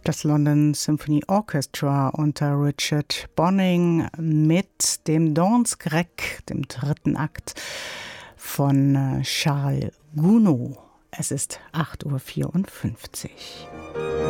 Das London Symphony Orchestra unter Richard Bonynge mit dem Danse Grec, dem dritten Akt von Charles Gounod. Es ist 8:54 Uhr.